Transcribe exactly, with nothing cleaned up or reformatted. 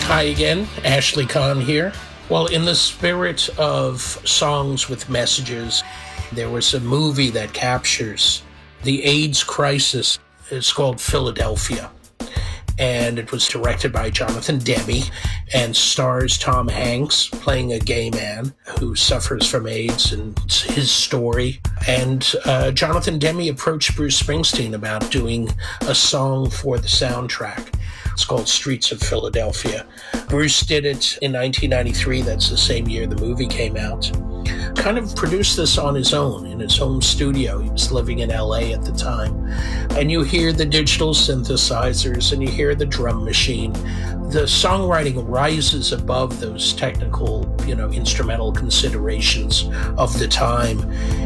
Hi again, Ashley Kahn here. Well, in the spirit of songs with messages, there was a movie that captures the AIDS crisis. It's called Philadelphia, and it was directed by Jonathan Demme and stars Tom Hanks playing a gay man who suffers from AIDS, and it's his story. And uh, Jonathan Demme approached Bruce Springsteen about doing a song for the soundtrack. It's called Streets of Philadelphia. Bruce did it in nineteen ninety-three. That's the same year the movie came out. Kind of produced this on his own, in his home studio. He was living in L A at the time. And you hear the digital synthesizers and you hear the drum machine. The songwriting rises above those technical, you know, instrumental considerations of the time.